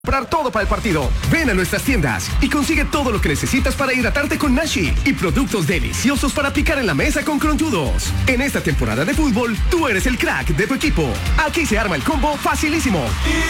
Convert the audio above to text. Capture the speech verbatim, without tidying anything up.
Comprar todo para el partido. Ven a nuestras tiendas y consigue todo lo que necesitas para hidratarte con Nashi y productos deliciosos para picar en la mesa con Crontudos. En esta temporada de fútbol, tú eres el crack de tu equipo. Aquí se arma el combo facilísimo.